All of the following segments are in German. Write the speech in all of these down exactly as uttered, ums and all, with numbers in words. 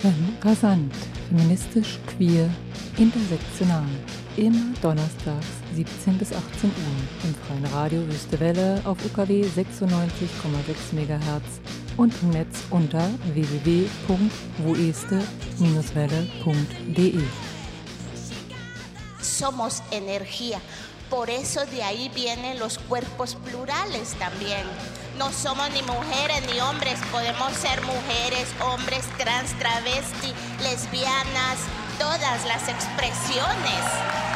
Femme rasant, feministisch, queer, intersektional. Immer donnerstags siebzehn bis achtzehn Uhr im freien Radio Wüstewelle auf U K W sechsundneunzig Komma sechs Megahertz und im Netz unter w w w punkt woeste Bindestrich welle punkt de. Somos energía. Por eso de ahí vienen los cuerpos plurales también. No somos ni mujeres ni hombres, podemos ser mujeres, hombres, trans, travesti, lesbianas, todas las expresiones.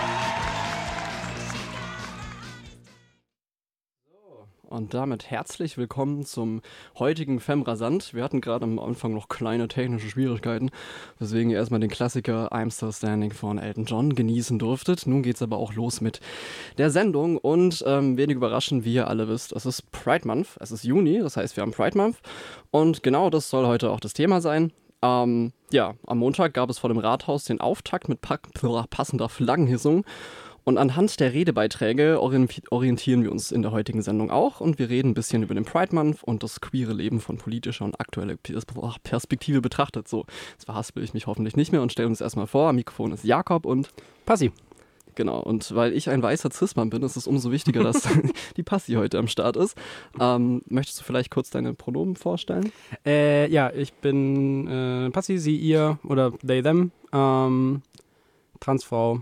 Und damit herzlich willkommen zum heutigen Femme rasant. Wir hatten gerade am Anfang noch kleine technische Schwierigkeiten, weswegen ihr erstmal den Klassiker I'm Still Standing von Elton John genießen durftet. Nun geht's aber auch los mit der Sendung und ähm, wenig überraschend, wie ihr alle wisst, es ist Pride Month, es ist Juni, das heißt wir haben Pride Month und genau das soll heute auch das Thema sein. Ähm, ja, am Montag gab es vor dem Rathaus den Auftakt mit pack- passender Flaggenhissung. Und anhand der Redebeiträge orientieren wir uns in der heutigen Sendung auch und wir reden ein bisschen über den Pride Month und das queere Leben von politischer und aktueller Perspektive betrachtet. So, jetzt verhaspel ich mich hoffentlich nicht mehr und stelle uns erstmal vor, am Mikrofon ist Jakob und Passi. Genau, und weil ich ein weißer Cis-Mann bin, ist es umso wichtiger, dass die Passi heute am Start ist. Ähm, möchtest du vielleicht kurz deine Pronomen vorstellen? Äh, ja, ich bin äh, Passi, sie, ihr oder they, them, ähm, Transfrau.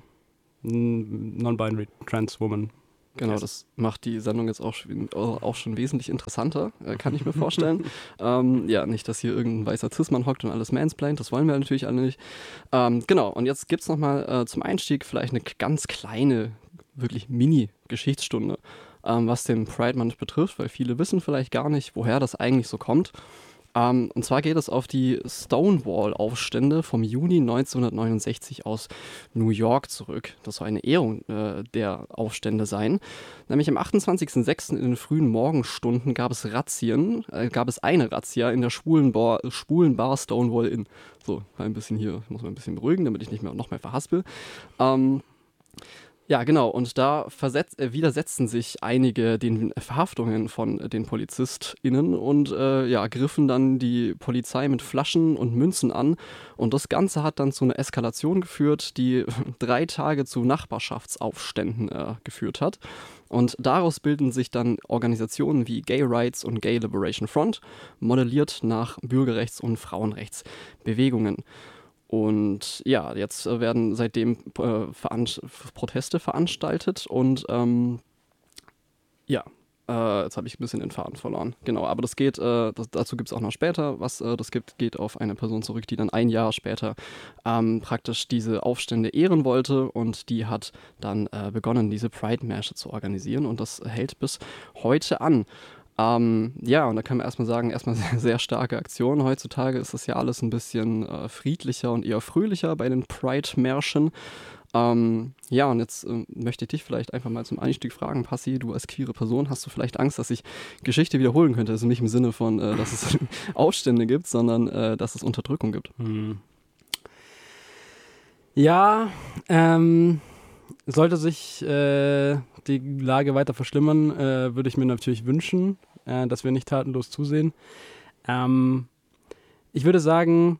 Non-binary, trans woman. Genau, yes. Das macht die Sendung jetzt auch schon, auch schon wesentlich interessanter, äh, kann ich mir vorstellen. ähm, ja, nicht, dass hier irgendein weißer Cis-Mann hockt und alles mansplaint, das wollen wir natürlich alle nicht. Ähm, genau, und jetzt gibt es nochmal äh, zum Einstieg vielleicht eine ganz kleine, wirklich Mini-Geschichtsstunde, ähm, was den Pride Month betrifft, weil viele wissen vielleicht gar nicht, woher das eigentlich so kommt. Um, und zwar geht es auf die Stonewall-Aufstände vom Juni neunzehnhundertneunundsechzig aus New York zurück. Das soll eine Ehrung äh, der Aufstände sein. Nämlich am achtundzwanzigsten sechsten in den frühen Morgenstunden gab es Razzien, äh, gab es eine Razzia in der schwulen Bar, schwulen Bar Stonewall Inn. So, ein bisschen hier, muss man ein bisschen beruhigen, damit ich nicht mehr noch mehr verhaspel. Ähm, Ja, genau. Und da versetz, äh, widersetzten sich einige den Verhaftungen von äh, den PolizistInnen und äh, ja, griffen dann die Polizei mit Flaschen und Münzen an. Und das Ganze hat dann zu einer Eskalation geführt, die drei Tage zu Nachbarschaftsaufständen äh, geführt hat. Und daraus bilden sich dann Organisationen wie Gay Rights und Gay Liberation Front, modelliert nach Bürgerrechts- und Frauenrechtsbewegungen. Und ja, jetzt äh, werden seitdem äh, veran- Proteste veranstaltet und ähm, ja, äh, jetzt habe ich ein bisschen den Faden verloren. Genau, aber das geht, äh, das, dazu gibt es auch noch später, was äh, das gibt, geht auf eine Person zurück, die dann ein Jahr später ähm, praktisch diese Aufstände ehren wollte und die hat dann äh, begonnen, diese Pride-Märsche zu organisieren und das hält bis heute an. Ähm, ja, und da kann man erstmal sagen, erstmal sehr, sehr starke Aktion. Heutzutage ist das ja alles ein bisschen äh, friedlicher und eher fröhlicher bei den Pride-Märschen. Ähm, ja, und jetzt äh, möchte ich dich vielleicht einfach mal zum Einstieg fragen, Passi, du als queere Person, hast du vielleicht Angst, dass sich Geschichte wiederholen könnte? Also nicht im Sinne von, äh, dass es Aufstände gibt, sondern äh, dass es Unterdrückung gibt. Hm. Ja, ähm... Sollte sich äh, die Lage weiter verschlimmern, äh, würde ich mir natürlich wünschen, äh, dass wir nicht tatenlos zusehen. Ähm, ich würde sagen,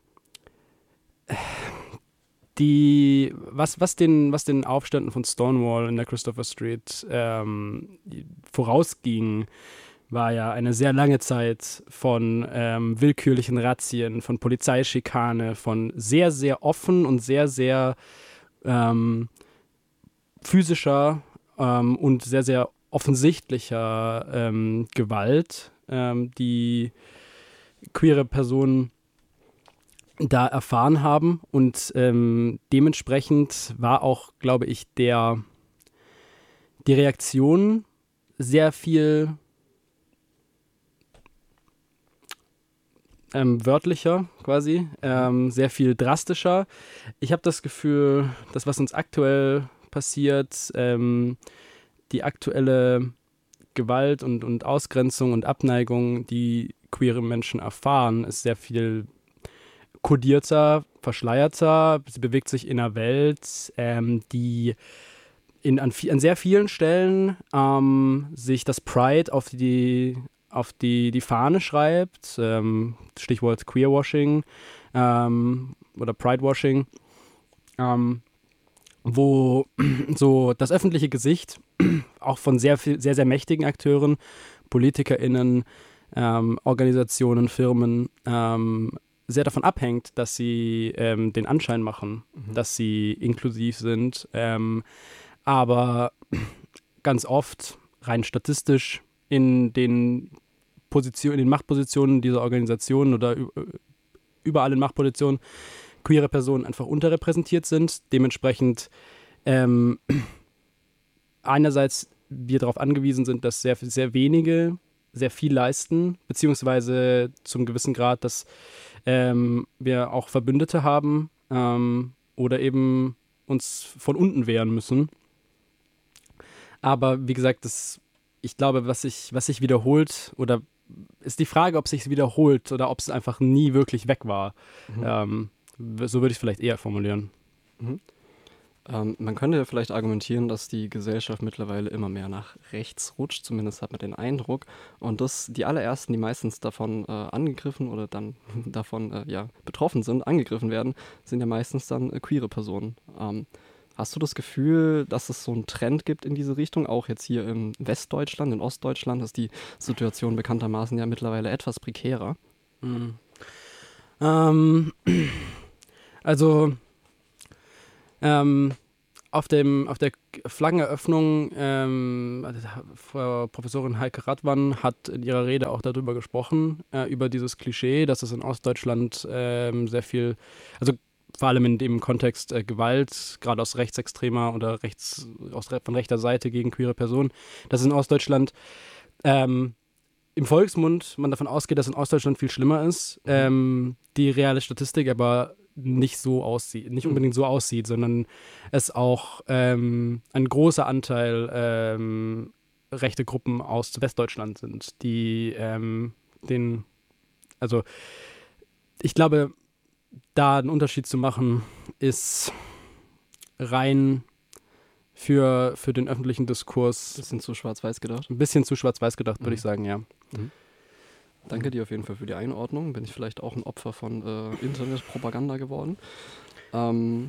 die, was, was, den, was den Aufständen von Stonewall in der Christopher Street ähm, vorausging, war ja eine sehr lange Zeit von ähm, willkürlichen Razzien, von Polizeischikane, von sehr, sehr offen und sehr, sehr ähm, physischer ähm, und sehr, sehr offensichtlicher ähm, Gewalt, ähm, die queere Personen da erfahren haben. Und ähm, dementsprechend war auch, glaube ich, der die Reaktion sehr viel ähm, wörtlicher quasi, ähm, sehr viel drastischer. Ich habe das Gefühl, das, was uns aktuell passiert, ähm, die aktuelle Gewalt und, und Ausgrenzung und Abneigung, die queere Menschen erfahren, ist sehr viel kodierter, verschleierter. Sie bewegt sich in einer Welt, ähm, die in, an, an sehr vielen Stellen ähm, sich das Pride auf die auf die, die Fahne schreibt, ähm, Stichwort Queerwashing ähm, oder Pridewashing, ähm, wo so das öffentliche Gesicht auch von sehr, viel, sehr, sehr mächtigen Akteuren, PolitikerInnen, ähm, Organisationen, Firmen ähm, sehr davon abhängt, dass sie ähm, den Anschein machen, mhm. dass sie inklusiv sind, ähm, aber ganz oft rein statistisch in den Positionen, in den Machtpositionen dieser Organisationen oder überall in Machtpositionen queere Personen einfach unterrepräsentiert sind. Dementsprechend ähm, einerseits wir darauf angewiesen sind, dass sehr, sehr wenige sehr viel leisten, beziehungsweise zum gewissen Grad, dass ähm, wir auch Verbündete haben ähm, oder eben uns von unten wehren müssen. Aber wie gesagt, das, ich glaube, was sich was sich wiederholt, oder ist die Frage, ob es sich wiederholt oder ob es einfach nie wirklich weg war. Mhm. Ähm, so würde ich es vielleicht eher formulieren. Mhm. Ähm, man könnte ja vielleicht argumentieren, dass die Gesellschaft mittlerweile immer mehr nach rechts rutscht, zumindest hat man den Eindruck. Und dass die allerersten, die meistens davon äh, angegriffen oder dann davon äh, ja, betroffen sind, angegriffen werden, sind ja meistens dann äh, queere Personen. Ähm, hast du das Gefühl, dass es so einen Trend gibt in diese Richtung? Auch jetzt hier in Westdeutschland, in Ostdeutschland ist die Situation bekanntermaßen ja mittlerweile etwas prekärer. Mhm. Ähm, also Ähm, auf, dem, auf der Flaggeneröffnung, ähm, Frau Professorin Heike Radwan hat in ihrer Rede auch darüber gesprochen, äh, über dieses Klischee, dass es in Ostdeutschland ähm, sehr viel, also vor allem in dem Kontext äh, Gewalt, gerade aus rechtsextremer oder rechts, aus, von rechter Seite gegen queere Personen, dass es in Ostdeutschland ähm, im Volksmund man davon ausgeht, dass in Ostdeutschland viel schlimmer ist, ähm, die reale Statistik aber nicht so aussieht, nicht unbedingt so aussieht, sondern es auch ähm, ein großer Anteil ähm, rechte Gruppen aus Westdeutschland sind, die ähm, den, also ich glaube, da einen Unterschied zu machen, ist rein für, für den öffentlichen Diskurs. Ein bisschen zu schwarz-weiß gedacht? Ein bisschen zu schwarz-weiß gedacht, würde mhm. ich sagen, ja. Mhm. Danke dir auf jeden Fall für die Einordnung. Bin ich vielleicht auch ein Opfer von äh, Internetpropaganda geworden. Ähm,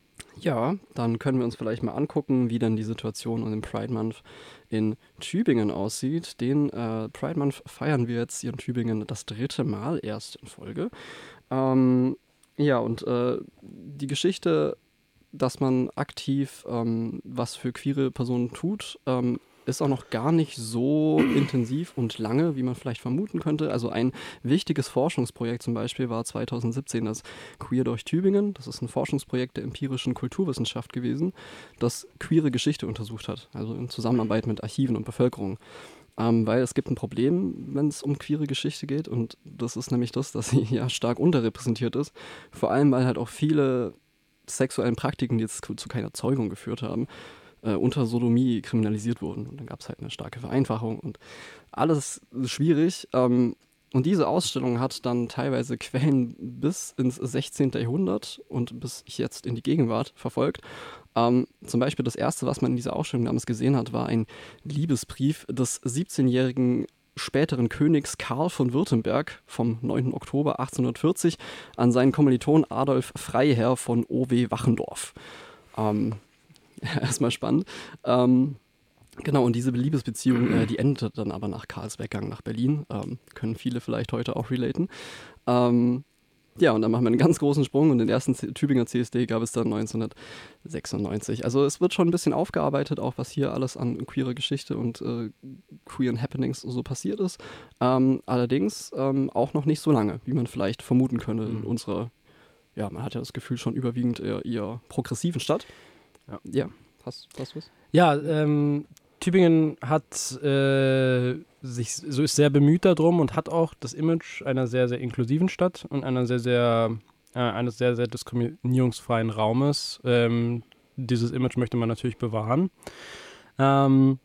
ja, dann können wir uns vielleicht mal angucken, wie dann die Situation um den Pride Month in Tübingen aussieht. Den äh, Pride Month feiern wir jetzt hier in Tübingen das dritte Mal erst in Folge. Ähm, ja, und äh, die Geschichte, dass man aktiv ähm, was für queere Personen tut, ähm, ist auch noch gar nicht so intensiv und lange, wie man vielleicht vermuten könnte. Also ein wichtiges Forschungsprojekt zum Beispiel war zwanzig siebzehn das Queer durch Tübingen. Das ist ein Forschungsprojekt der empirischen Kulturwissenschaft gewesen, das queere Geschichte untersucht hat, also in Zusammenarbeit mit Archiven und Bevölkerung. Ähm, weil es gibt ein Problem, wenn es um queere Geschichte geht, und das ist nämlich das, dass sie ja stark unterrepräsentiert ist. Vor allem, weil halt auch viele sexuellen Praktiken, die jetzt zu keiner Zeugung geführt haben, Äh, unter Sodomie kriminalisiert wurden. Und dann gab es halt eine starke Vereinfachung und alles schwierig. Ähm, und diese Ausstellung hat dann teilweise Quellen bis ins sechzehnten Jahrhundert und bis jetzt in die Gegenwart verfolgt. Ähm, zum Beispiel das erste, was man in dieser Ausstellung damals gesehen hat, war ein Liebesbrief des siebzehnjährigen späteren Königs Karl von Württemberg vom neunten Oktober achtzehnhundertvierzig an seinen Kommiliton Adolf Freiherr von O W Wachendorf. Ähm, Erstmal spannend. Ähm, genau, und diese Liebesbeziehung, äh, die endete dann aber nach Karls Weggang nach Berlin. Ähm, können viele vielleicht heute auch relaten. Ähm, ja, und dann machen wir einen ganz großen Sprung, und den ersten C- Tübinger C S D gab es dann neunzehnhundertsechsundneunzig. Also es wird schon ein bisschen aufgearbeitet, auch was hier alles an queerer Geschichte und äh, queeren Happenings so passiert ist. Ähm, allerdings ähm, auch noch nicht so lange, wie man vielleicht vermuten könnte in unserer, ja, man hat ja das Gefühl, schon überwiegend eher, eher progressiven Stadt. Ja, ja. Hast, hast du was? Ja, ähm, Tübingen hat äh, sich so ist sehr bemüht darum und hat auch das Image einer sehr, sehr inklusiven Stadt und einer sehr, sehr, äh, eines sehr, sehr diskriminierungsfreien Raumes. Ähm, dieses Image möchte man natürlich bewahren. Ähm,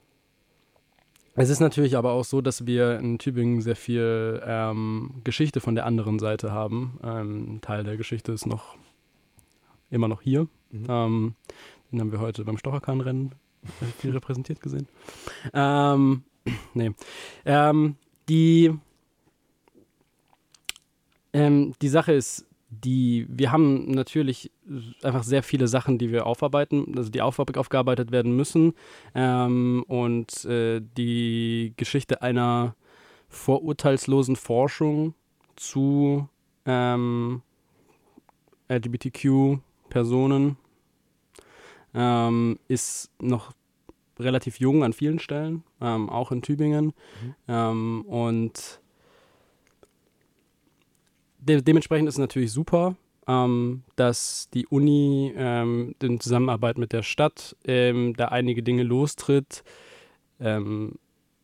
es ist natürlich aber auch so, dass wir in Tübingen sehr viel ähm, Geschichte von der anderen Seite haben. Ähm, ein Teil der Geschichte ist noch immer noch hier. Mhm. Ähm, Den haben wir heute beim Stocherkran-Rennen viel repräsentiert gesehen. Ähm, nee. Ähm, die, ähm, die Sache ist, die, wir haben natürlich einfach sehr viele Sachen, die wir aufarbeiten, also die auf, aufgearbeitet werden müssen. Ähm, und äh, die Geschichte einer vorurteilslosen Forschung zu ähm, L G B T Q-Personen ähm, ist noch relativ jung an vielen Stellen, ähm, auch in Tübingen. Mhm. Ähm, und de- dementsprechend ist es natürlich super, ähm, dass die Uni ähm, in Zusammenarbeit mit der Stadt ähm, da einige Dinge lostritt, ähm,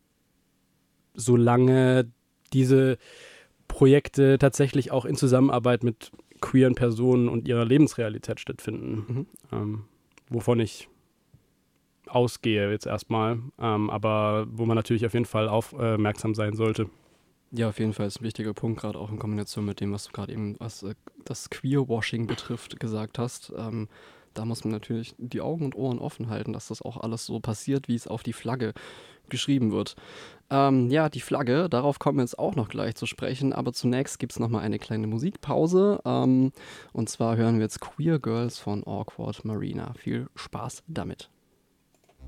solange diese Projekte tatsächlich auch in Zusammenarbeit mit queeren Personen und ihrer Lebensrealität stattfinden. Mhm. Ähm, wovon ich ausgehe jetzt erstmal, ähm, aber wo man natürlich auf jeden Fall aufmerksam sein sollte. Ja, auf jeden Fall ist ein wichtiger Punkt, gerade auch in Kombination mit dem, was du gerade eben, was äh, das Queerwashing betrifft, gesagt hast. Ähm, da muss man natürlich die Augen und Ohren offen halten, dass das auch alles so passiert, wie es auf die Flagge geschrieben wird. Ähm, ja, die Flagge, darauf kommen wir jetzt auch noch gleich zu sprechen, aber zunächst gibt es nochmal eine kleine Musikpause. Ähm, und zwar hören wir jetzt Queer Girls von Awkward Marina. Viel Spaß damit.